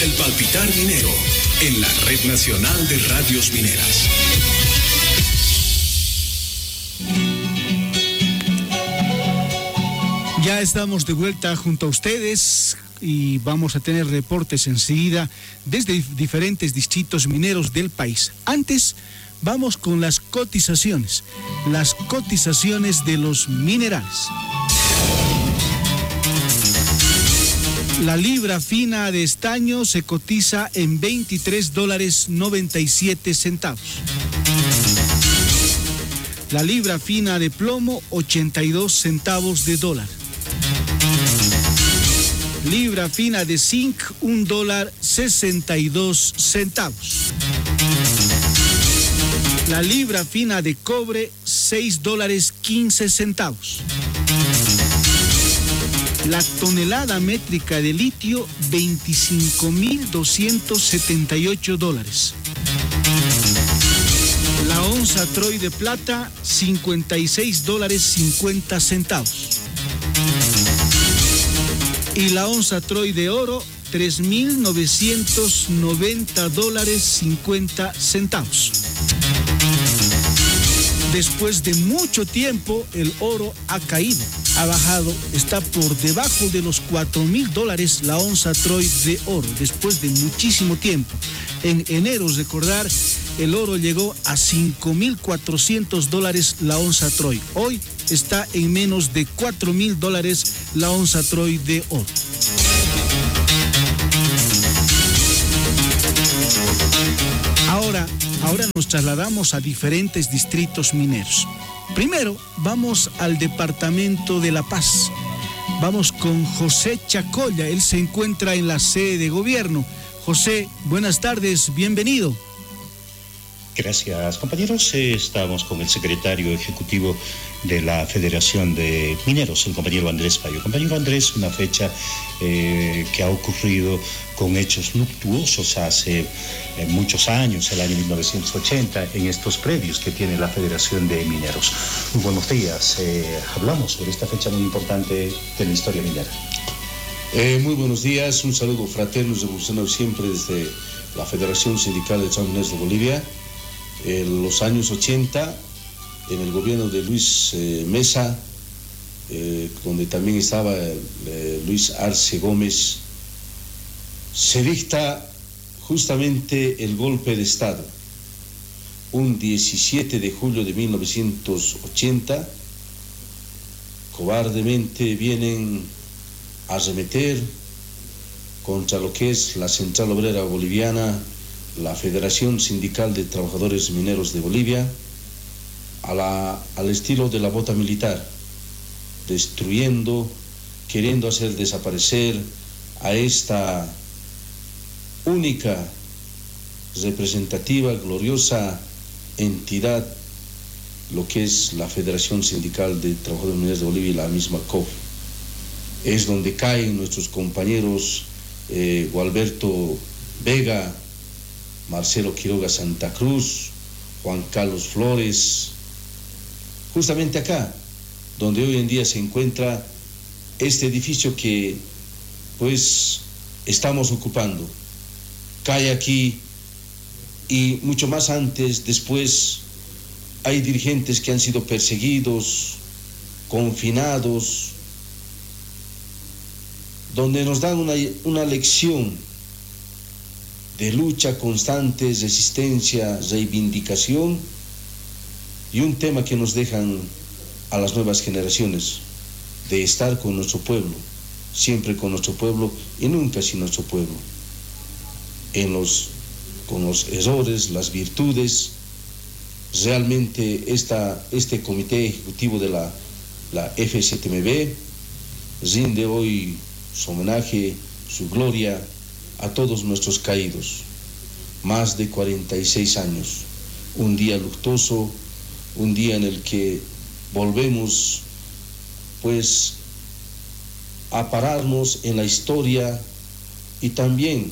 el palpitar minero en la Red Nacional de Radios Mineras. Ya estamos de vuelta junto a ustedes y vamos a tener reportes enseguida desde diferentes distritos mineros del país. Antes, vamos con las cotizaciones de los minerales. La libra fina de estaño se cotiza en $23.97. La libra fina de plomo, 82 centavos de dólar. Libra fina de zinc, $1.62. La libra fina de cobre, $6.15. La tonelada métrica de litio, $25.278. La onza Troy de plata, $56.50. Y la onza Troy de oro, $3.990.50. Después de mucho tiempo, el oro ha caído, ha bajado, está por debajo de los $4.000 la onza Troy de oro, después de muchísimo tiempo. En enero, recordar, el oro llegó a $5.400 la onza Troy. Hoy está en menos de $4.000 la onza Troy de oro. Ahora nos trasladamos a diferentes distritos mineros. Primero, vamos al departamento de La Paz. Vamos con José Chacolla, él se encuentra en la sede de gobierno. José, buenas tardes, bienvenido. Gracias, compañeros. Estamos con el secretario ejecutivo de la Federación de Mineros, el compañero Andrés Payo. Compañero Andrés, una fecha que ha ocurrido con hechos luctuosos hace muchos años, el año 1980, en estos predios que tiene la Federación de Mineros. Muy buenos días. Hablamos sobre esta fecha muy importante de la historia minera. Muy buenos días. Un saludo fraterno y revolucionario siempre desde la Federación Sindical de Trabajadores Mineros de Bolivia. En los años 80, en el gobierno de Luis Mesa, donde también estaba Luis Arce Gómez, se dicta justamente el golpe de Estado. Un 17 de julio de 1980, cobardemente vienen a arremeter contra lo que es la Central Obrera Boliviana, la Federación Sindical de Trabajadores Mineros de Bolivia, al estilo de la bota militar, destruyendo, queriendo hacer desaparecer a esta única, representativa, gloriosa entidad, lo que es la Federación Sindical de Trabajadores Mineros de Bolivia y la misma COF. Es donde caen nuestros compañeros Gualberto Vega, Marcelo Quiroga Santa Cruz, Juan Carlos Flores, justamente acá, donde hoy en día se encuentra este edificio que pues estamos ocupando. Cae aquí y mucho más antes, después, hay dirigentes que han sido perseguidos, confinados, donde nos dan una lección de lucha constante, resistencia, reivindicación y un tema que nos dejan a las nuevas generaciones, de estar con nuestro pueblo, siempre con nuestro pueblo y nunca sin nuestro pueblo, con los errores, las virtudes. Realmente este comité ejecutivo de la FCTMB rinde hoy su homenaje, su gloria a todos nuestros caídos. Más de 46 años, un día luctuoso, un día en el que volvemos pues a pararnos en la historia y también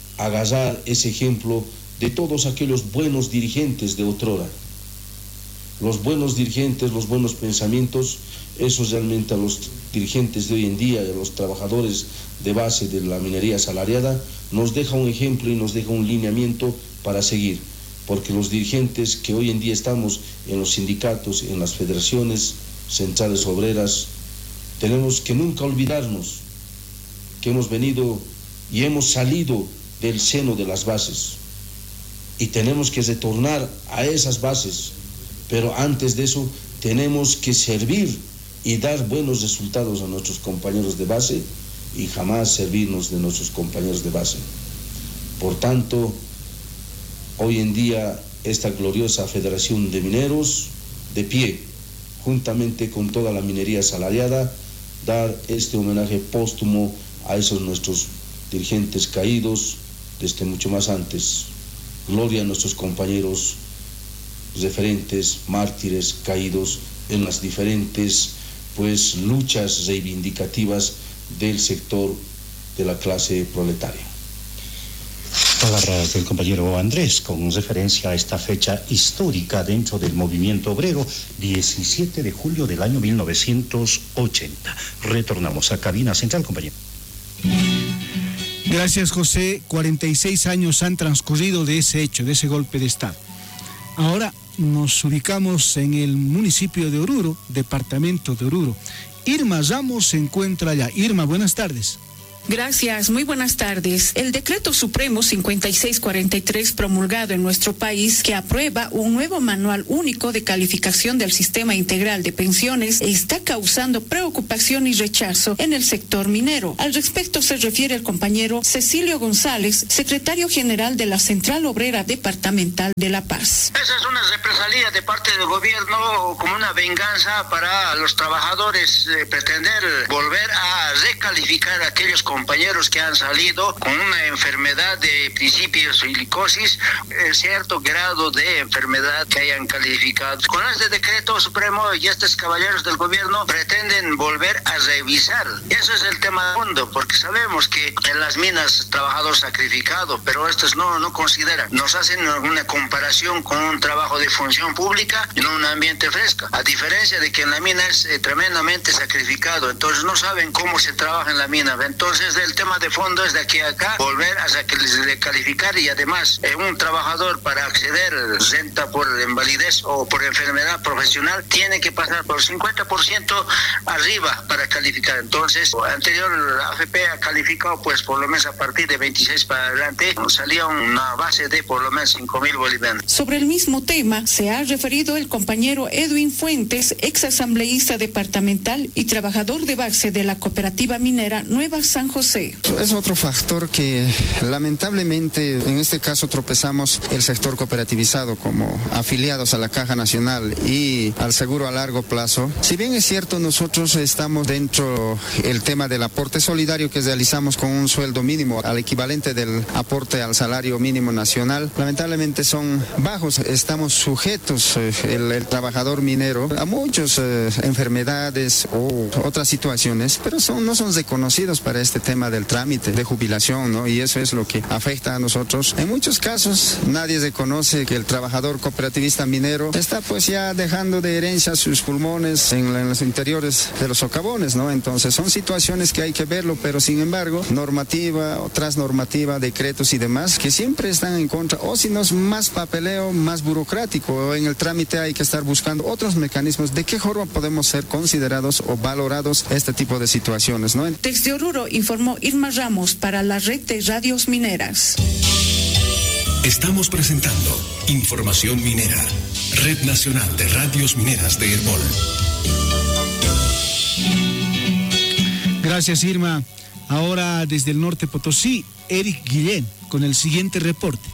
agarrar ese ejemplo de todos aquellos buenos dirigentes de otrora, los buenos dirigentes, los buenos pensamientos, eso realmente a los dirigentes de hoy en día, a los trabajadores de base de la minería asalariada, nos deja un ejemplo y nos deja un lineamiento para seguir, porque los dirigentes que hoy en día estamos en los sindicatos, en las federaciones centrales obreras, tenemos que nunca olvidarnos que hemos venido y hemos salido del seno de las bases y tenemos que retornar a esas bases, pero antes de eso tenemos que servir y dar buenos resultados a nuestros compañeros de base y jamás servirnos de nuestros compañeros de base. Por tanto, hoy en día esta gloriosa Federación de Mineros, de pie, juntamente con toda la minería asalariada, dar este homenaje póstumo a esos nuestros dirigentes caídos desde mucho más antes. Gloria a nuestros compañeros referentes, mártires caídos en las diferentes luchas reivindicativas del sector de la clase proletaria. Palabras del compañero Andrés con referencia a esta fecha histórica dentro del movimiento obrero, 17 de julio del año 1980. Retornamos a cabina central, compañero. Gracias, José. 46 años han transcurrido de ese hecho, de ese golpe de Estado. Ahora nos ubicamos en el municipio de Oruro, departamento de Oruro. Irma Ramos se encuentra allá. Irma, buenas tardes. Gracias, muy buenas tardes. El Decreto Supremo 5643 promulgado en nuestro país, que aprueba un nuevo manual único de calificación del sistema integral de pensiones, está causando preocupación y rechazo en el sector minero. Al respecto se refiere el compañero Cecilio González, secretario general de la Central Obrera Departamental de La Paz. Esa es una represalia de parte del gobierno como una venganza para los trabajadores, pretender volver a recalificar a aquellos compañeros que han salido con una enfermedad de principio silicosis, cierto grado de enfermedad que hayan calificado. Con este decreto supremo y estos caballeros del gobierno pretenden volver a revisar. Eso es el tema de fondo, porque sabemos que en las minas trabajador sacrificado, pero estos no consideran. Nos hacen una comparación con un trabajo de función pública en un ambiente fresco, a diferencia de que en la mina es tremendamente sacrificado, entonces no saben cómo se trabaja en la mina. Entonces el tema de fondo es de aquí a acá volver a calificar, y además un trabajador para acceder renta por invalidez o por enfermedad profesional tiene que pasar por 50% arriba para calificar. Entonces anterior la AFP ha calificado por lo menos a partir de 26 para adelante salía una base de por lo menos 5,000 bolivianos. Sobre el mismo tema se ha referido el compañero Edwin Fuentes, ex asambleísta departamental y trabajador de base de la cooperativa minera Nueva San José. Es otro factor que lamentablemente en este caso tropezamos el sector cooperativizado como afiliados a la Caja Nacional y al seguro a largo plazo. Si bien es cierto, nosotros estamos dentro del tema del aporte solidario que realizamos con un sueldo mínimo al equivalente del aporte al salario mínimo nacional, lamentablemente son bajos. Estamos sujetos, el trabajador minero, a muchas enfermedades o otras situaciones, pero no son reconocidos para este tema del trámite de jubilación, ¿no? Y eso es lo que afecta a nosotros. En muchos casos nadie reconoce que el trabajador cooperativista minero está ya dejando de herencia sus pulmones en los interiores de los socavones, ¿no? Entonces son situaciones que hay que verlo, pero sin embargo normativa o tras normativa, decretos y demás que siempre están en contra, o si no es más papeleo, más burocrático. En el trámite hay que estar buscando otros mecanismos de qué forma podemos ser considerados o valorados este tipo de situaciones, ¿no? Desde Oruro informó Irma Ramos para la red de radios mineras. Estamos presentando Información Minera, Red Nacional de Radios Mineras de Herbol. Gracias, Irma. Ahora desde el norte Potosí, Eric Guillén con el siguiente reporte.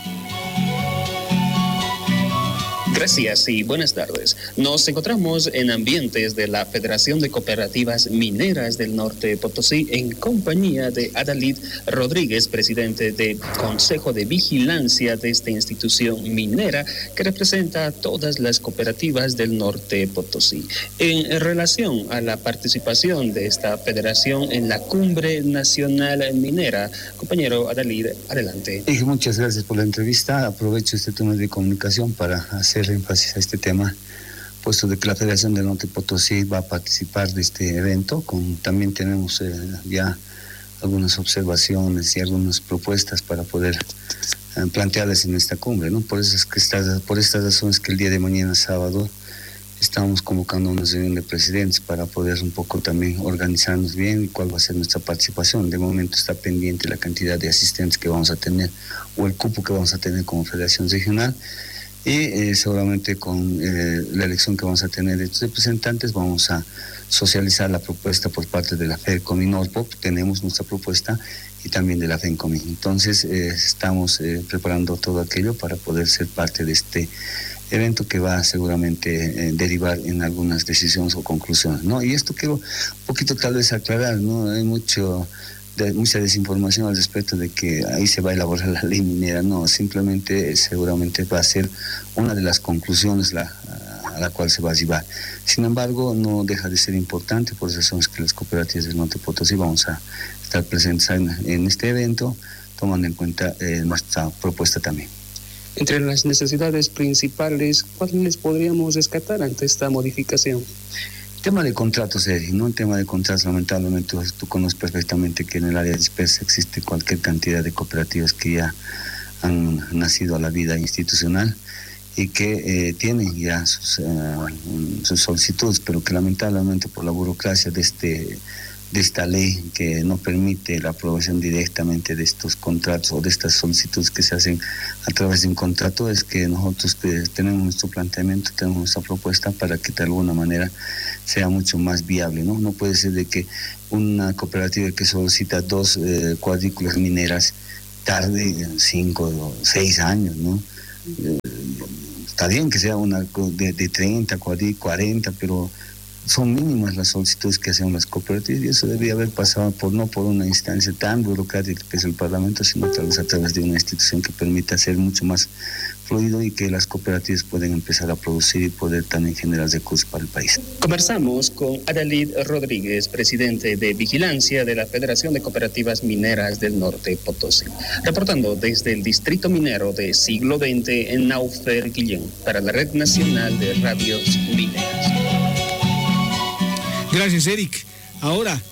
Gracias y buenas tardes. Nos encontramos en ambientes de la Federación de Cooperativas Mineras del Norte de Potosí en compañía de Adalid Rodríguez, presidente del Consejo de Vigilancia de esta institución minera que representa a todas las cooperativas del Norte de Potosí. En relación a la participación de esta federación en la Cumbre Nacional Minera, compañero Adalid, adelante. Muchas gracias por la entrevista. Aprovecho este turno de comunicación para hacer énfasis a este tema, puesto de que la Federación del Norte Potosí va a participar de este evento. También tenemos ya algunas observaciones y algunas propuestas para poder plantearlas en esta cumbre, ¿no? Por estas razones que el día de mañana, sábado, estamos convocando una reunión de presidentes para poder un poco también organizarnos bien y cuál va a ser nuestra participación. De momento está pendiente la cantidad de asistentes que vamos a tener o el cupo que vamos a tener como Federación Regional, y seguramente con la elección que vamos a tener de estos representantes vamos a socializar la propuesta por parte de la FEDCOM y NORPOP. Tenemos nuestra propuesta, y también de la FENCOM. Entonces estamos preparando todo aquello para poder ser parte de este evento que va a seguramente derivar en algunas decisiones o conclusiones, ¿no? Y esto quiero un poquito tal vez aclarar, ¿no? Hay mucha desinformación al respecto de que ahí se va a elaborar la ley minera. No, simplemente seguramente va a ser una de las conclusiones a la cual se va a llevar. Sin embargo, no deja de ser importante por razones que las cooperativas del Norte Potosí vamos a estar presentes en este evento, tomando en cuenta nuestra propuesta también. Entre las necesidades principales, ¿cuáles podríamos rescatar ante esta modificación? Tema de contratos, Eric, ¿no? El tema de contratos, lamentablemente, tú conoces perfectamente que en el área dispersa existe cualquier cantidad de cooperativas que ya han nacido a la vida institucional y que tienen ya sus solicitudes, pero que lamentablemente por la burocracia de esta ley que no permite la aprobación directamente de estos contratos o de estas solicitudes que se hacen a través de un contrato, es que nosotros tenemos nuestro planteamiento, tenemos nuestra propuesta para que de alguna manera sea mucho más viable, ¿no? No puede ser de que una cooperativa que solicita 2 cuadrículas mineras tarde 5 o 6 años, ¿no? Está bien que sea una de 30, 40, pero son mínimas las solicitudes que hacen las cooperativas, y eso debería haber pasado no por una instancia tan burocrática que es el Parlamento, sino tal vez a través de una institución que permita ser mucho más fluido y que las cooperativas pueden empezar a producir y poder también generar recursos para el país. Conversamos con Adalid Rodríguez, presidente de Vigilancia de la Federación de Cooperativas Mineras del Norte Potosí, reportando desde el Distrito Minero de Siglo XX en Naufer, Guillén, para la Red Nacional de Radios Mineras. Gracias, Eric. Ahora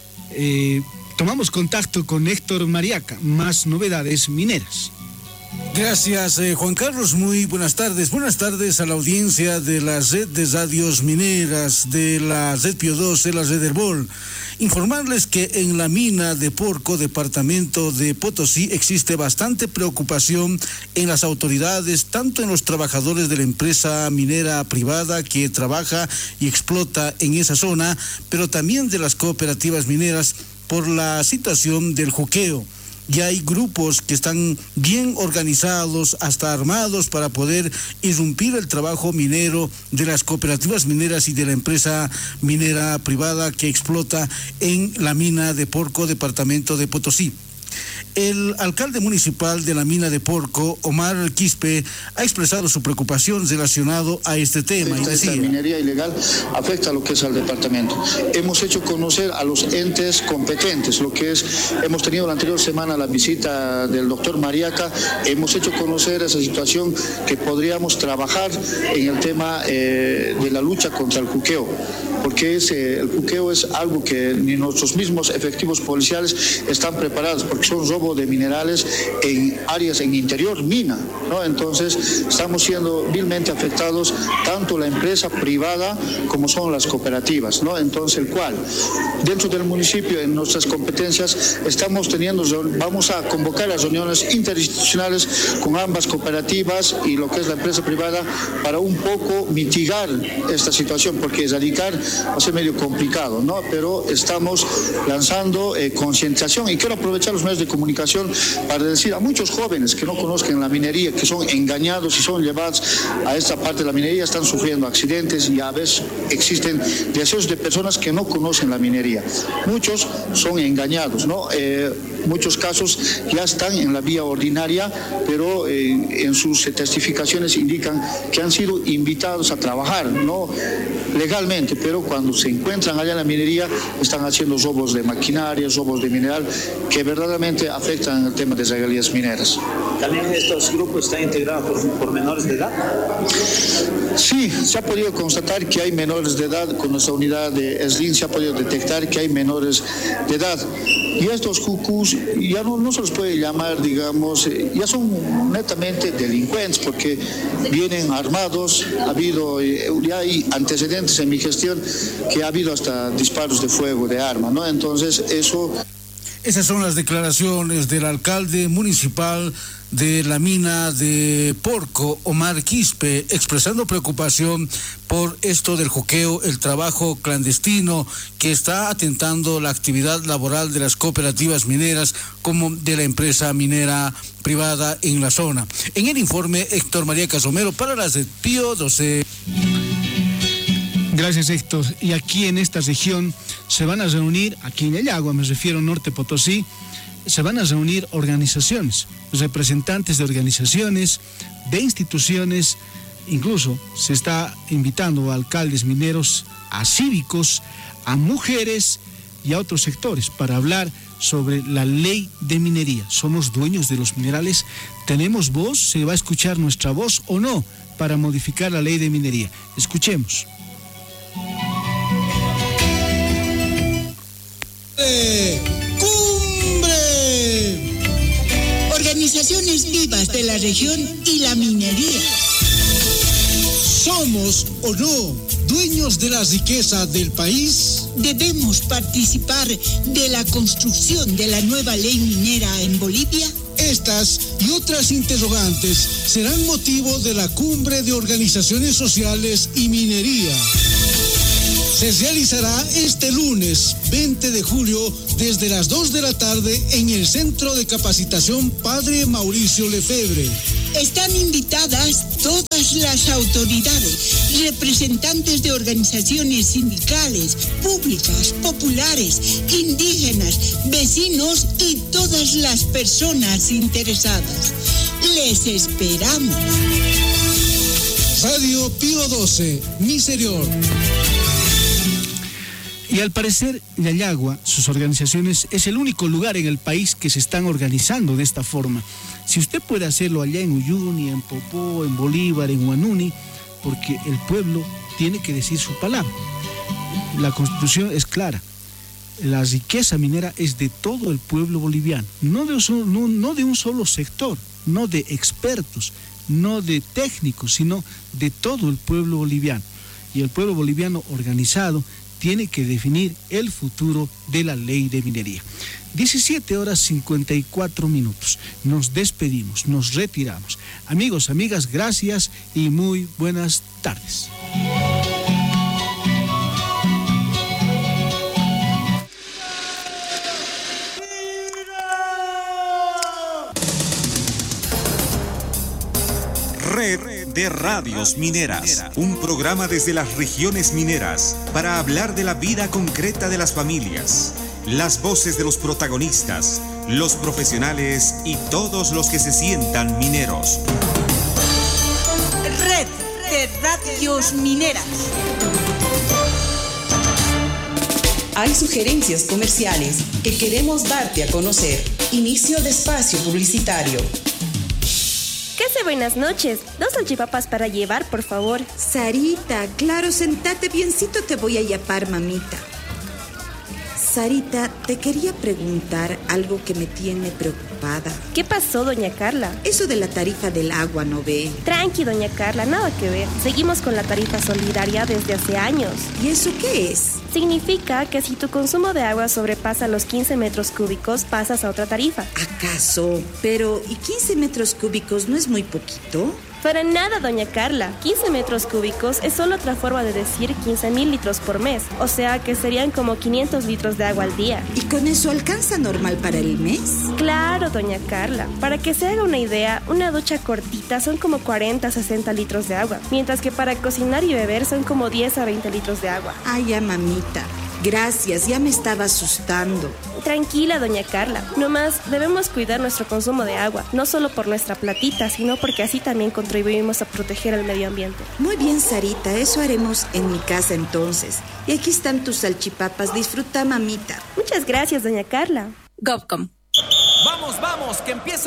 tomamos contacto con Héctor Mariaca, más novedades mineras. Gracias, Juan Carlos. Muy buenas tardes. Buenas tardes a la audiencia de la red de radios mineras, de la red Pío 2, de la red Herbol. Informarles que en la mina de Porco, departamento de Potosí, existe bastante preocupación en las autoridades, tanto en los trabajadores de la empresa minera privada que trabaja y explota en esa zona, pero también de las cooperativas mineras por la situación del juqueo. Ya hay grupos que están bien organizados, hasta armados, para poder irrumpir el trabajo minero de las cooperativas mineras y de la empresa minera privada que explota en la mina de Porco, departamento de Potosí. El alcalde municipal de la mina de Porco, Omar Quispe, ha expresado su preocupación relacionado a este tema. Esta minería ilegal afecta a lo que es al departamento. Hemos hecho conocer a los entes competentes, hemos tenido la anterior semana la visita del doctor Mariaca, hemos hecho conocer esa situación que podríamos trabajar en el tema de la lucha contra el juqueo, porque el juqueo es algo que ni nuestros mismos efectivos policiales están preparados, porque son robo de minerales en áreas en interior mina, ¿no? Entonces estamos siendo vilmente afectados tanto la empresa privada como son las cooperativas, ¿no? Entonces el cual dentro del municipio en nuestras competencias vamos a convocar las reuniones interinstitucionales con ambas cooperativas y lo que es la empresa privada para un poco mitigar esta situación, porque erradicar va a ser medio complicado, ¿no? Pero estamos lanzando concientización, y quiero aprovechar los medios de comunicación para decir a muchos jóvenes que no conozcan la minería, que son engañados y son llevados a esta parte de la minería, están sufriendo accidentes, y a veces existen deseos de personas que no conocen la minería. Muchos son engañados, ¿no? muchos casos ya están en la vía ordinaria, pero en sus testificaciones indican que han sido invitados a trabajar, no legalmente, pero cuando se encuentran allá en la minería están haciendo robos de maquinaria, robos de mineral, que verdaderamente afectan el tema de regalías mineras. ¿También estos grupos están integrados por menores de edad? Sí, se ha podido constatar que hay menores de edad. Con nuestra unidad de SLIN se ha podido detectar que hay menores de edad. Y estos cucús ya no se los puede llamar, digamos, ya son netamente delincuentes porque vienen armados. Ya hay antecedentes en mi gestión que ha habido hasta disparos de fuego de arma, ¿no? Entonces eso... Esas son las declaraciones del alcalde municipal de la mina de Porco, Omar Quispe, expresando preocupación por esto del juqueo, el trabajo clandestino que está atentando la actividad laboral de las cooperativas mineras como de la empresa minera privada en la zona. En el informe, Héctor María Casomero para la Pío 12. Gracias, Héctor. Y aquí en esta región se van a reunir, aquí en Yallagua, me refiero a Norte Potosí, se van a reunir organizaciones, representantes de organizaciones, de instituciones, incluso se está invitando a alcaldes mineros, a cívicos, a mujeres y a otros sectores para hablar sobre la ley de minería. ¿Somos dueños de los minerales? ¿Tenemos voz? ¿Se va a escuchar nuestra voz o no para modificar la ley de minería? Escuchemos. ¡Cumbre! Organizaciones vivas de la región y la minería. ¿Somos o no dueños de la riqueza del país? ¿Debemos participar de la construcción de la nueva ley minera en Bolivia? Estas y otras interrogantes serán motivo de la Cumbre de Organizaciones Sociales y Minería. Se realizará este lunes 20 de julio desde las 2 de la tarde en el Centro de Capacitación Padre Mauricio Lefebvre. Están invitadas todas las autoridades, representantes de organizaciones sindicales, públicas, populares, indígenas, vecinos y todas las personas interesadas. Les esperamos. Radio Pío 12, Miserior. Y al parecer, Yallagua, sus organizaciones, es el único lugar en el país que se están organizando de esta forma. Si usted puede hacerlo allá en Uyuni, en Popó, en Bolívar, en Huanuni, porque el pueblo tiene que decir su palabra. La Constitución es clara. La riqueza minera es de todo el pueblo boliviano, no de un solo sector, no de expertos, no de técnicos, sino de todo el pueblo boliviano. Y el pueblo boliviano organizado tiene que definir el futuro de la ley de minería. 17:54. Nos despedimos, nos retiramos. Amigos, amigas, gracias y muy buenas tardes. Red de Radios Mineras, un programa desde las regiones mineras para hablar de la vida concreta de las familias, las voces de los protagonistas, los profesionales y todos los que se sientan mineros. Red de Radios Mineras. Hay sugerencias comerciales que queremos darte a conocer. Inicio de espacio publicitario. ¿Qué hace? Buenas noches. 2 salchipapas para llevar, por favor. Sarita, claro, sentate biencito, te voy a yapar, mamita. Sarita, te quería preguntar algo que me tiene preocupada. ¿Qué pasó, doña Carla? Eso de la tarifa del agua, ¿no ve? Tranqui, doña Carla, nada que ver. Seguimos con la tarifa solidaria desde hace años. ¿Y eso qué es? Significa que si tu consumo de agua sobrepasa los 15 metros cúbicos, pasas a otra tarifa. ¿Acaso? Pero, ¿y 15 metros cúbicos no es muy poquito? Para nada, doña Carla. 15 metros cúbicos es solo otra forma de decir 15.000 litros por mes. O sea que serían como 500 litros de agua al día. ¿Y con eso alcanza normal para el mes? Claro, doña Carla. Para que se haga una idea, una ducha cortita son como 40 60 litros de agua. Mientras que para cocinar y beber son como 10 a 20 litros de agua. Ay, ya, mamita. Gracias, ya me estaba asustando. Tranquila, doña Carla. Nomás debemos cuidar nuestro consumo de agua, no solo por nuestra platita, sino porque así también contribuimos a proteger el medio ambiente. Muy bien, Sarita, eso haremos en mi casa entonces. Y aquí están tus salchipapas, disfruta, mamita. Muchas gracias, doña Carla. GovCom. Vamos, que empieza